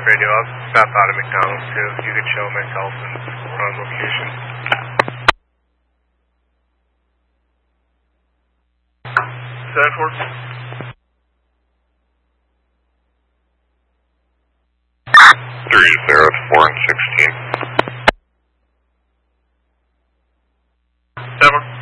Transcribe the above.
Radio, I'll stop out of McDonald's too. If you could show myself and wrong location. 7-4. 3-0-4 and 16. 7.